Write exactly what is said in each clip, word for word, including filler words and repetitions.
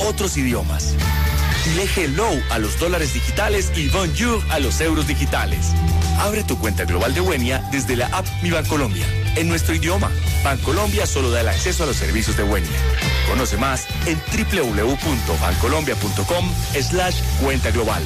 otros idiomas. Dile hello a los dólares digitales y bonjour a los euros digitales. Abre tu cuenta global de Wenia desde la app Mi Bancolombia, en nuestro idioma. Bancolombia solo da el acceso a los servicios de Wenia. Conoce más en doble u doble u doble u punto bancolombia punto com slash cuenta global.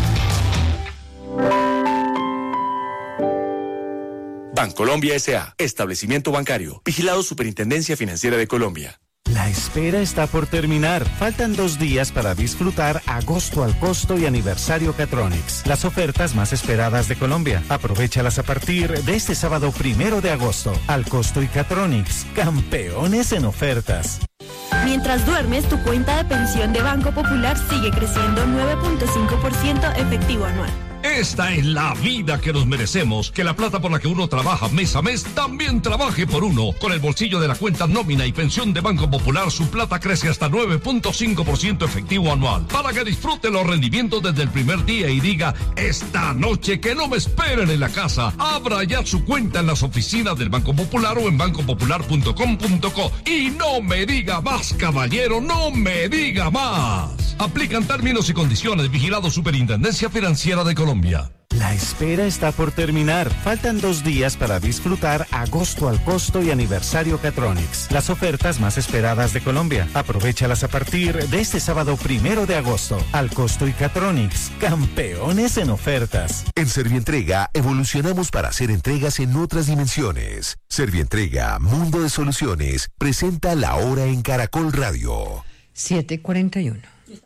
Bancolombia S A, establecimiento bancario, vigilado Superintendencia Financiera de Colombia. La espera está por terminar. Faltan dos días para disfrutar Agosto al Costo y Aniversario Catronics, las ofertas más esperadas de Colombia. Aprovéchalas a partir de este sábado primero de agosto. Al Costo y Catronics, campeones en ofertas. Mientras duermes, tu cuenta de pensión de Banco Popular sigue creciendo nueve punto cinco por ciento efectivo anual. Esta es la vida que nos merecemos, que la plata por la que uno trabaja mes a mes también trabaje por uno. Con el bolsillo de la cuenta nómina y pensión de Banco Popular, su plata crece hasta nueve punto cinco por ciento efectivo anual, para que disfrute los rendimientos desde el primer día y diga, esta noche que no me esperen en la casa. Abra ya su cuenta en las oficinas del Banco Popular o en banco popular punto com punto co. Y no me diga más, caballero, no me diga más. Aplican términos y condiciones. Vigilado Superintendencia Financiera de Colombia. La espera está por terminar. Faltan dos días para disfrutar Agosto al Costo y Aniversario Catronics, las ofertas más esperadas de Colombia. Aprovéchalas a partir de este sábado primero de agosto. Al Costo y Catronics, campeones en ofertas. En Servientrega evolucionamos para hacer entregas en otras dimensiones. Servientrega, Mundo de Soluciones, presenta La Hora en Caracol Radio. siete cuarenta y uno.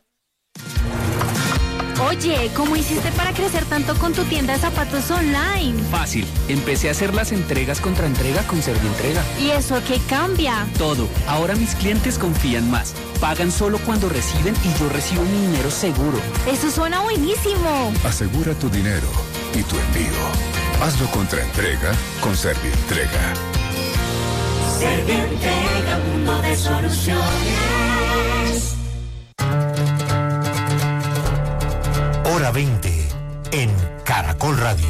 Oye, ¿cómo hiciste para crecer tanto con tu tienda de zapatos online? Fácil, empecé a hacer las entregas contra entrega con Servientrega. ¿Y eso qué cambia? Todo, ahora mis clientes confían más. Pagan solo cuando reciben y yo recibo mi dinero seguro. Eso suena buenísimo. Asegura tu dinero y tu envío. Hazlo contra entrega con Servientrega. Servientrega, mundo de soluciones. Hora veinte en Caracol Radio.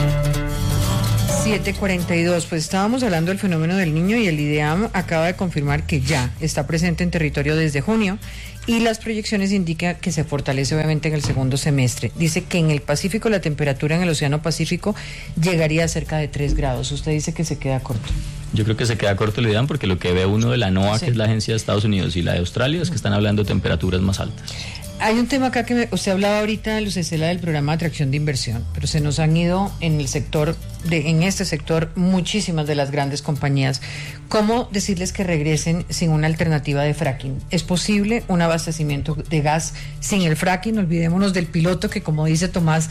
siete cuarenta y dos, pues estábamos hablando del fenómeno del niño y el IDEAM acaba de confirmar que ya está presente en territorio desde junio y las proyecciones indican que se fortalece obviamente en el segundo semestre. Dice que en el Pacífico la temperatura en el Océano Pacífico llegaría a cerca de tres grados. Usted dice que se queda corto. Yo creo que se queda corto el IDEAM porque lo que ve uno de la NOAA, sí, que es la agencia de Estados Unidos, y la de Australia, es que están hablando de temperaturas más altas. Hay un tema acá que me, usted hablaba ahorita, Luz Estela, del programa de atracción de inversión, pero se nos han ido en el sector, de, en este sector, muchísimas de las grandes compañías. ¿Cómo decirles que regresen sin una alternativa de fracking? ¿Es posible un abastecimiento de gas sin el fracking? Olvidémonos del piloto, que como dice Tomás,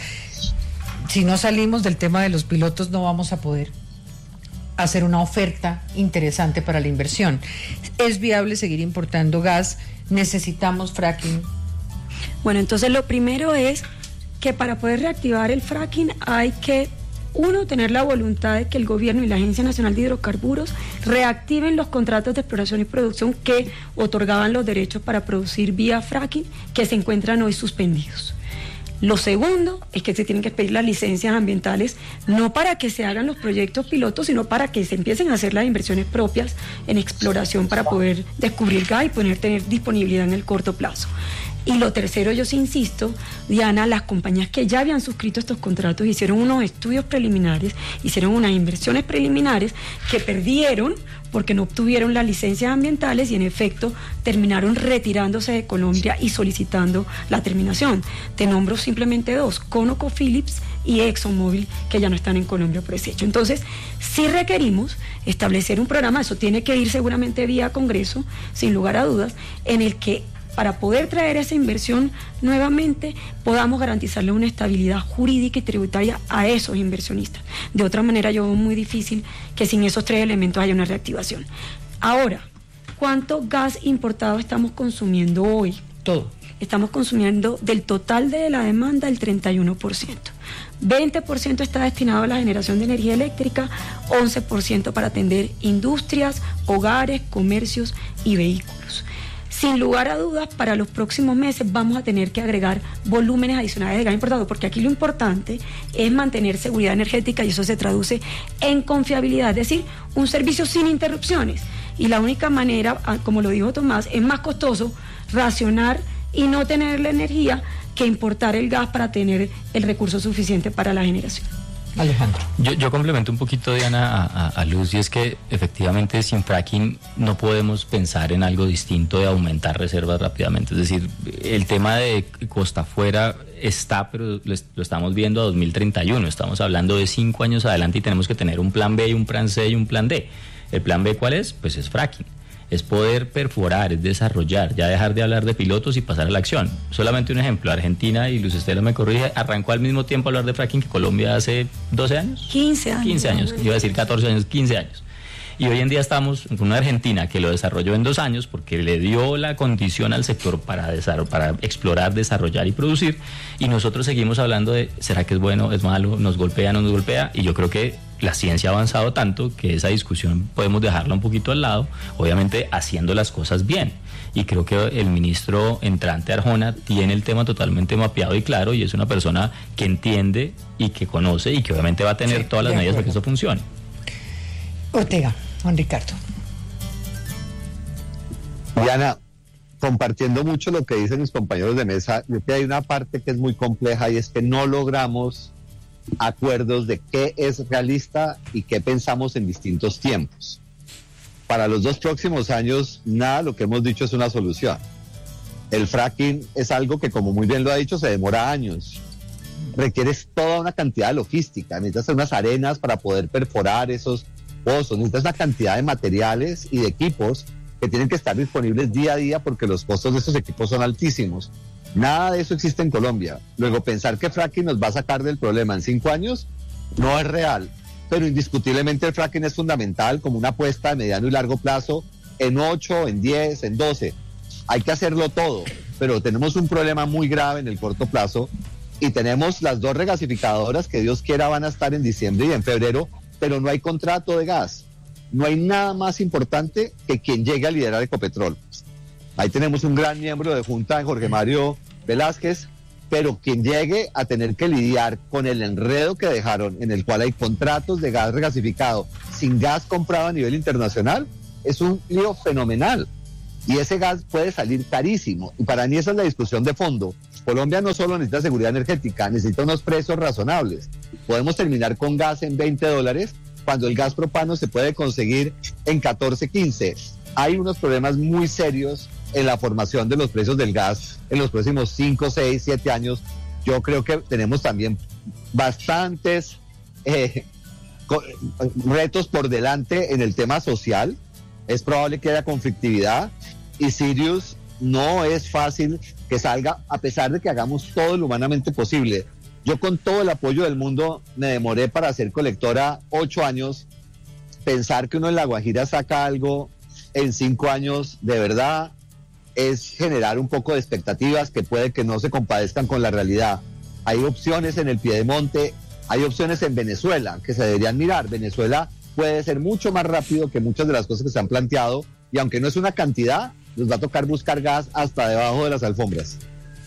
si no salimos del tema de los pilotos no vamos a poder hacer una oferta interesante para la inversión. ¿Es viable seguir importando gas? ¿Necesitamos fracking? Bueno, entonces lo primero es que para poder reactivar el fracking hay que, uno, tener la voluntad de que el gobierno y la Agencia Nacional de Hidrocarburos reactiven los contratos de exploración y producción que otorgaban los derechos para producir vía fracking, que se encuentran hoy suspendidos. Lo segundo es que se tienen que pedir las licencias ambientales, no para que se hagan los proyectos pilotos, sino para que se empiecen a hacer las inversiones propias en exploración para poder descubrir gas y poder tener disponibilidad en el corto plazo. Y lo tercero, yo sí insisto, Diana, las compañías que ya habían suscrito estos contratos hicieron unos estudios preliminares, hicieron unas inversiones preliminares que perdieron porque no obtuvieron las licencias ambientales y en efecto terminaron retirándose de Colombia y solicitando la terminación. Te nombro simplemente dos, ConocoPhillips y ExxonMobil, que ya no están en Colombia por ese hecho. Entonces, sí requerimos establecer un programa, eso tiene que ir seguramente vía Congreso, sin lugar a dudas, en el que para poder traer esa inversión nuevamente, podamos garantizarle una estabilidad jurídica y tributaria a esos inversionistas. De otra manera, yo veo muy difícil que sin esos tres elementos haya una reactivación. Ahora, ¿cuánto gas importado estamos consumiendo hoy? Todo. Estamos consumiendo del total de la demanda el treinta y uno por ciento. veinte por ciento está destinado a la generación de energía eléctrica, once por ciento para atender industrias, hogares, comercios y vehículos. Sin lugar a dudas, para los próximos meses vamos a tener que agregar volúmenes adicionales de gas importado, porque aquí lo importante es mantener seguridad energética y eso se traduce en confiabilidad, es decir, un servicio sin interrupciones. Y la única manera, como lo dijo Tomás, es más costoso racionar y no tener la energía que importar el gas para tener el recurso suficiente para la generación. Alejandro. Yo, yo complemento un poquito, Diana, a, a, a Luz, y es que efectivamente sin fracking no podemos pensar en algo distinto de aumentar reservas rápidamente. Es decir, el tema de costa afuera está, pero lo, lo estamos viendo a dos mil treinta y uno. Estamos hablando de cinco años adelante y tenemos que tener un plan B y un plan C y un plan D. ¿El plan B cuál es? Pues es fracking. Es poder perforar, es desarrollar, ya dejar de hablar de pilotos y pasar a la acción. Solamente un ejemplo, Argentina, y Luz Estela me corrige, arrancó al mismo tiempo a hablar de fracking que Colombia hace doce años. quince años. quince años, iba a decir catorce años, quince años. Y hoy en día estamos con una Argentina que lo desarrolló en dos años porque le dio la condición al sector para, desarroll- para explorar, desarrollar y producir, y nosotros seguimos hablando de, ¿será que es bueno, es malo, nos golpea, no nos golpea? Y yo creo que la ciencia ha avanzado tanto que esa discusión podemos dejarla un poquito al lado, obviamente haciendo las cosas bien. Y creo que el ministro entrante Arjona tiene el tema totalmente mapeado y claro, y es una persona que entiende y que conoce y que obviamente va a tener sí, todas las medidas para que eso funcione. Ortega, Juan Ricardo. Diana, compartiendo mucho lo que dicen mis compañeros de mesa, yo creo que hay una parte que es muy compleja y es que no logramos acuerdos de qué es realista y qué pensamos en distintos tiempos. Para los dos próximos años, nada, lo que hemos dicho es una solución. El fracking es algo que, como muy bien lo ha dicho, se demora años. Requiere toda una cantidad de logística, necesitas unas arenas para poder perforar esos pozos, necesitas una cantidad de materiales y de equipos que tienen que estar disponibles día a día porque los costos de estos equipos son altísimos. Nada de eso existe en Colombia. Luego, pensar que fracking nos va a sacar del problema en cinco años no es real, pero indiscutiblemente el fracking es fundamental como una apuesta de mediano y largo plazo en ocho, en diez, en doce. Hay que hacerlo todo, pero tenemos un problema muy grave en el corto plazo y tenemos las dos regasificadoras que Dios quiera van a estar en diciembre y en febrero, pero no hay contrato de gas. No hay nada más importante que quien llegue a liderar Ecopetrol. Ahí tenemos un gran miembro de Junta, Jorge Mario Velázquez, pero quien llegue a tener que lidiar con el enredo que dejaron, en el cual hay contratos de gas regasificado sin gas comprado a nivel internacional, es un lío fenomenal. Y ese gas puede salir carísimo. Y para mí esa es la discusión de fondo. Colombia no solo necesita seguridad energética, necesita unos precios razonables. Podemos terminar con gas en veinte dólares cuando el gas propano se puede conseguir en catorce, quince. Hay unos problemas muy serios en la formación de los precios del gas en los próximos cinco, seis, siete años. Yo creo que tenemos también bastantes eh, retos por delante en el tema social. Es probable que haya conflictividad y Sirius no es fácil que salga, a pesar de que hagamos todo lo humanamente posible. Yo, con todo el apoyo del mundo, me demoré para ser colectora ocho años. Pensar que uno en La Guajira saca algo en cinco años, de verdad, es generar un poco de expectativas que puede que no se compadezcan con la realidad. Hay opciones en el Piedemonte, hay opciones en Venezuela que se deberían mirar. Venezuela puede ser mucho más rápido que muchas de las cosas que se han planteado, y aunque no es una cantidad, nos va a tocar buscar gas hasta debajo de las alfombras.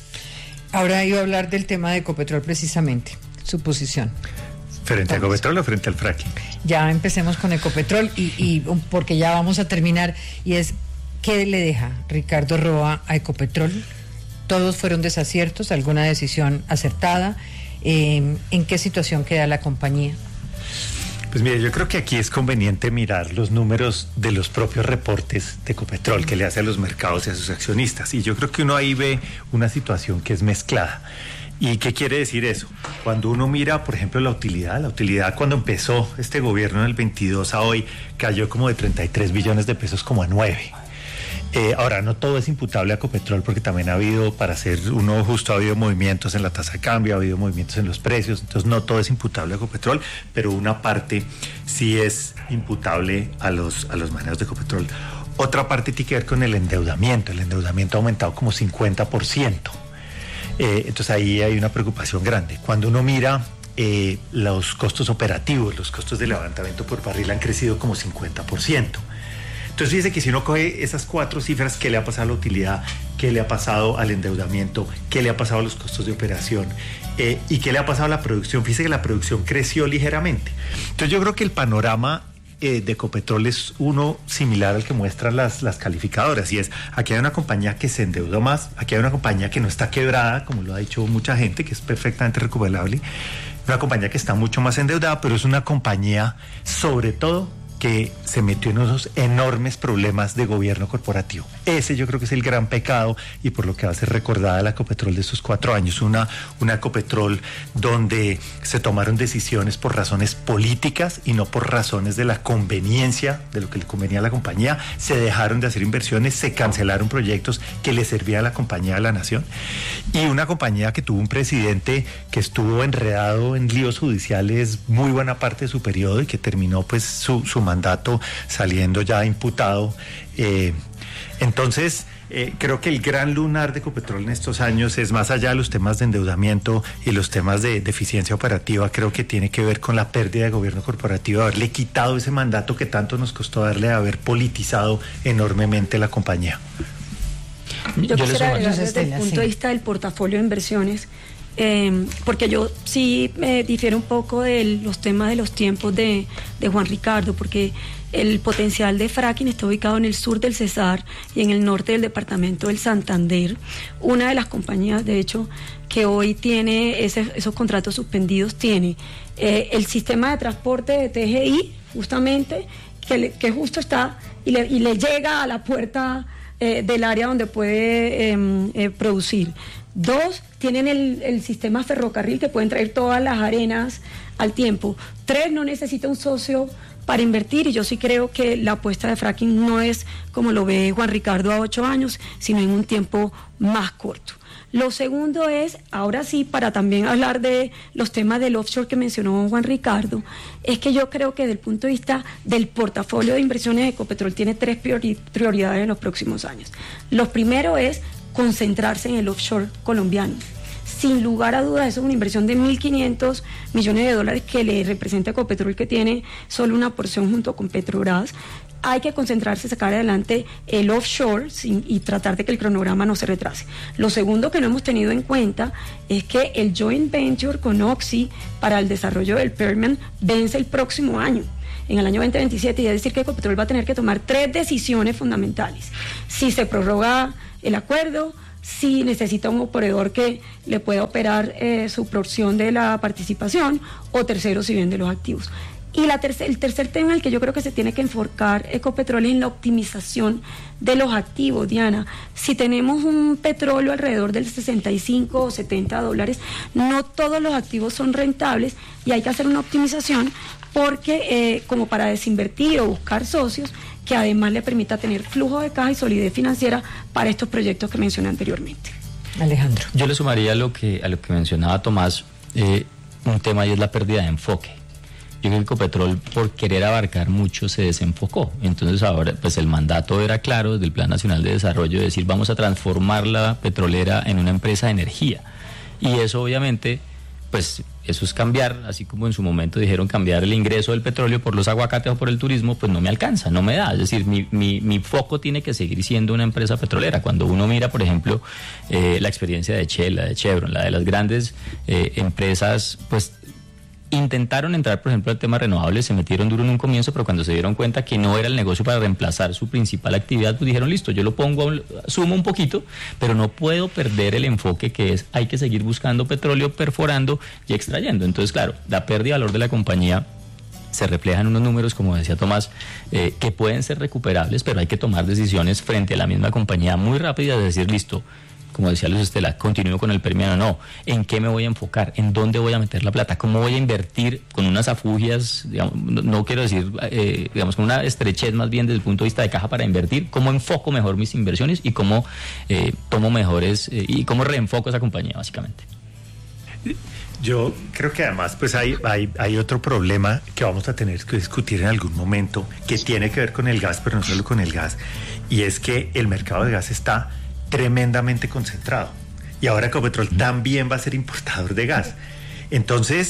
Ahora iba a hablar del tema de Ecopetrol precisamente, su posición. ¿Frente a Ecopetrol o frente al fracking? Ya empecemos con Ecopetrol y, y porque ya vamos a terminar, y es, ¿qué le deja Ricardo Roa a Ecopetrol? ¿Todos fueron desaciertos? ¿Alguna decisión acertada? Eh, ¿En qué situación queda la compañía? Pues mire, yo creo que aquí es conveniente mirar los números de los propios reportes de Ecopetrol que le hace a los mercados y a sus accionistas, y yo creo que uno ahí ve una situación que es mezclada. ¿Y qué quiere decir eso? Cuando uno mira, por ejemplo, la utilidad, la utilidad cuando empezó este gobierno en el veintidós a hoy cayó como de treinta y tres billones de pesos como a nueve. Eh, ahora, no todo es imputable a Ecopetrol, porque también ha habido, para ser uno justo, ha habido movimientos en la tasa de cambio, ha habido movimientos en los precios, entonces no todo es imputable a Ecopetrol, pero una parte sí es imputable a los, a los manejos de Ecopetrol. Otra parte tiene que ver con el endeudamiento. El endeudamiento ha aumentado como cincuenta por ciento. Eh, entonces ahí hay una preocupación grande. Cuando uno mira eh, los costos operativos, los costos de levantamiento por barril han crecido como cincuenta por ciento. Entonces fíjese que si uno coge esas cuatro cifras, ¿qué le ha pasado a la utilidad? ¿Qué le ha pasado al endeudamiento? ¿Qué le ha pasado a los costos de operación? Eh, ¿Y qué le ha pasado a la producción? Fíjese que la producción creció ligeramente. Entonces yo creo que el panorama eh, de Ecopetrol es uno similar al que muestran las, las calificadoras, y es, aquí hay una compañía que se endeudó más, aquí hay una compañía que no está quebrada, como lo ha dicho mucha gente, que es perfectamente recuperable, una compañía que está mucho más endeudada, pero es una compañía, sobre todo, que se metió en unos enormes problemas de gobierno corporativo. Ese yo creo que es el gran pecado, y por lo que va a ser recordada la Ecopetrol de estos cuatro años, una, una Ecopetrol donde se tomaron decisiones por razones políticas y no por razones de la conveniencia, de lo que le convenía a la compañía. Se dejaron de hacer inversiones, se cancelaron proyectos que le servían a la compañía, a la nación, y una compañía que tuvo un presidente que estuvo enredado en líos judiciales muy buena parte de su periodo y que terminó pues su, su mandato saliendo ya imputado. Eh, entonces, eh, creo que el gran lunar de Ecopetrol en estos años es, más allá de los temas de endeudamiento y los temas de, de eficiencia operativa, creo que tiene que ver con la pérdida de gobierno corporativo, haberle quitado ese mandato que tanto nos costó darle, haber politizado enormemente la compañía. Yo, Yo quisiera agregar desde el punto de vista del portafolio de inversiones, Eh, porque yo sí me difiero un poco de los temas de los tiempos de, de Juan Ricardo, porque el potencial de fracking está ubicado en el sur del Cesar y en el norte del departamento del Santander. Una de las compañías, de hecho, que hoy tiene ese, esos contratos suspendidos, tiene eh, el sistema de transporte de T G I, justamente, que, le, que justo está y le, y le llega a la puerta eh, del área donde puede eh, eh, producir. Dos, tienen el, el sistema ferrocarril, que pueden traer todas las arenas al tiempo. Tres, no necesita un socio para invertir, y yo sí creo que la apuesta de fracking no es como lo ve Juan Ricardo a ocho años, sino en un tiempo más corto. Lo segundo es, ahora sí, para también hablar de los temas del offshore que mencionó Juan Ricardo, es que yo creo que desde el punto de vista del portafolio de inversiones de Ecopetrol tiene tres priori- prioridades en los próximos años. Lo primero es concentrarse en el offshore colombiano. Sin lugar a dudas, eso es una inversión de mil quinientos millones de dólares que le representa a Ecopetrol, que tiene solo una porción junto con Petrobras. Hay que concentrarse, sacar adelante el offshore sin, y tratar de que el cronograma no se retrase. Lo segundo que no hemos tenido en cuenta es que el joint venture con Oxy para el desarrollo del Permian vence el próximo año, en el año veinte veintisiete, y es decir que Ecopetrol va a tener que tomar tres decisiones fundamentales. Si se prorroga el acuerdo, si necesita un operador que le pueda operar eh, su porción de la participación, o tercero, si vende los activos. Y la tercer, el tercer tema en el que yo creo que se tiene que enfocar Ecopetrol es en la optimización de los activos, Diana. Si tenemos un petróleo alrededor del sesenta y cinco o setenta dólares, no todos los activos son rentables y hay que hacer una optimización, porque eh, como para desinvertir o buscar socios que además le permita tener flujo de caja y solidez financiera para estos proyectos que mencioné anteriormente. Alejandro. Yo le sumaría a lo que, a lo que mencionaba Tomás, eh, un tema, y es la pérdida de enfoque. Yo creo que Ecopetrol, por querer abarcar mucho, se desenfocó. Entonces ahora pues el mandato era claro desde el Plan Nacional de Desarrollo, de decir vamos a transformar la petrolera en una empresa de energía. Y eso obviamente, pues eso es cambiar, así como en su momento dijeron cambiar el ingreso del petróleo por los aguacates o por el turismo, pues no me alcanza, no me da. Es decir, mi, mi, mi foco tiene que seguir siendo una empresa petrolera. Cuando uno mira, por ejemplo, eh, la experiencia de Shell, la de Chevron, la de las grandes eh, empresas, pues intentaron entrar, por ejemplo, al tema renovables, se metieron duro en un comienzo, pero cuando se dieron cuenta que no era el negocio para reemplazar su principal actividad, pues dijeron, listo, yo lo pongo, sumo un poquito, pero no puedo perder el enfoque que es, hay que seguir buscando petróleo, perforando y extrayendo. Entonces, claro, la pérdida de valor de la compañía se refleja en unos números, como decía Tomás, eh, que pueden ser recuperables, pero hay que tomar decisiones frente a la misma compañía muy rápidas, de decir, listo, como decía Luz Estela, continúo con el Permiano, no, ¿en qué me voy a enfocar? ¿En dónde voy a meter la plata? ¿Cómo voy a invertir con unas afugias, digamos, no, no quiero decir, eh, digamos, con una estrechez más bien desde el punto de vista de caja para invertir? ¿Cómo enfoco mejor mis inversiones y cómo eh, tomo mejores, eh, y cómo reenfoco esa compañía, básicamente? Yo creo que además pues hay, hay, hay otro problema que vamos a tener que discutir en algún momento, que tiene que ver con el gas, pero no solo con el gas, y es que el mercado de gas está tremendamente concentrado, y ahora Ecopetrol también va a ser importador de gas. Entonces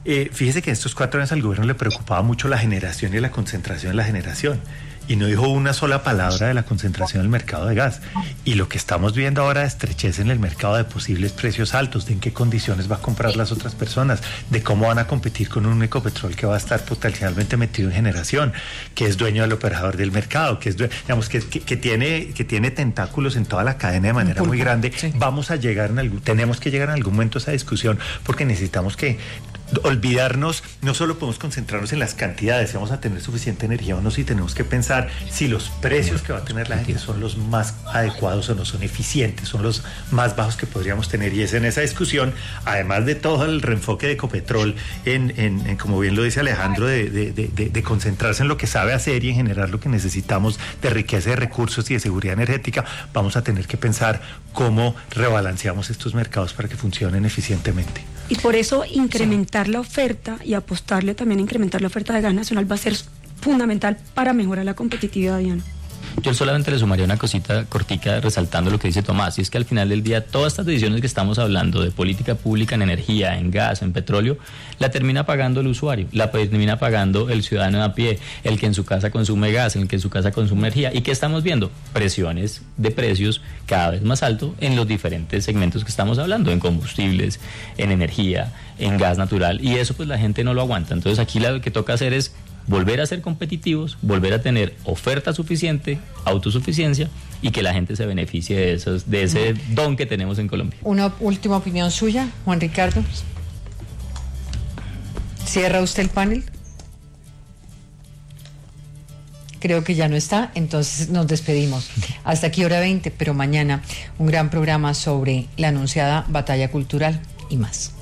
eh, fíjese que en estos cuatro años al gobierno le preocupaba mucho la generación y la concentración en la generación. Y no dijo una sola palabra de la concentración del mercado de gas. Y lo que estamos viendo ahora de estrechez en el mercado, de posibles precios altos, de en qué condiciones va a comprar las otras personas, de cómo van a competir con un Ecopetrol que va a estar potencialmente metido en generación, que es dueño del operador del mercado, que es dueño, digamos que, que, que tiene que tiene tentáculos en toda la cadena de manera muy grande. Sí. Vamos a llegar en algún, tenemos que llegar en algún momento a esa discusión, porque necesitamos que olvidarnos, no solo podemos concentrarnos en las cantidades, si vamos a tener suficiente energía o no, si tenemos que pensar si los precios que va a tener la gente son los más adecuados o no son eficientes, son los más bajos que podríamos tener, y es en esa discusión, además de todo el reenfoque de Ecopetrol, en, en, en como bien lo dice Alejandro, de, de, de, de concentrarse en lo que sabe hacer y en generar lo que necesitamos de riqueza de recursos y de seguridad energética, vamos a tener que pensar cómo rebalanceamos estos mercados para que funcionen eficientemente. Y por eso incrementar la oferta y apostarle también a incrementar la oferta de gas nacional va a ser fundamental para mejorar la competitividad, Diana. Yo solamente le sumaría una cosita cortica resaltando lo que dice Tomás, y es que al final del día todas estas decisiones que estamos hablando de política pública en energía, en gas, en petróleo, la termina pagando el usuario, la termina pagando el ciudadano a pie, el que en su casa consume gas, el que en su casa consume energía. ¿Y qué estamos viendo? Presiones de precios cada vez más altos en los diferentes segmentos que estamos hablando, en combustibles, en energía, en gas natural, y eso pues la gente no lo aguanta. Entonces aquí lo que toca hacer es volver a ser competitivos, volver a tener oferta suficiente, autosuficiencia, y que la gente se beneficie de esos, de ese don que tenemos en Colombia. Una última opinión suya, Juan Ricardo. ¿Cierra usted el panel? Creo que ya no está, entonces nos despedimos. Hasta aquí hora veinte, pero mañana un gran programa sobre la anunciada batalla cultural y más.